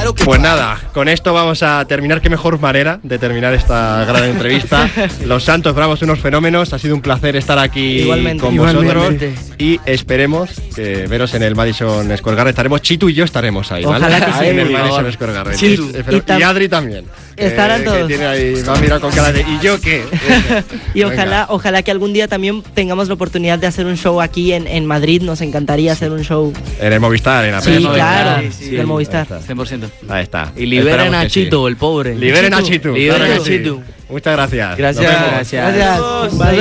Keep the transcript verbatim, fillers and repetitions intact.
Claro que Pues nada, con esto vamos a terminar. Qué mejor manera de terminar esta gran entrevista. Los Santos Bravos, unos fenómenos. Ha sido un placer estar aquí Igualmente. con Igualmente. vosotros. Y esperemos que veros en el Madison Square Garden. Estaremos, Chitu y yo estaremos ahí, ¿vale? Ojalá que sí. En el Ay, Madison Square Garden. Chitu. Y, espero- Y tam- y Adri también. Estarán eh, todos. Que tiene ahí, va a mirar con cara de ¿y yo qué? Y Venga. ojalá, ojalá que algún día también tengamos la oportunidad de hacer un show aquí en, en Madrid. Nos encantaría hacer un show. En el Movistar, en la Sí, Peña claro, Movistar. sí, sí. del Movistar. Ahí está. cien por ciento. Ahí está. Y liberen Esperamos a que sí. Chito, el pobre. Liberen a Chitu. Chitu. Liberen claro a que sí. Chitu. Muchas gracias. Gracias. Nos vemos. Gracias. Gracias. Bye.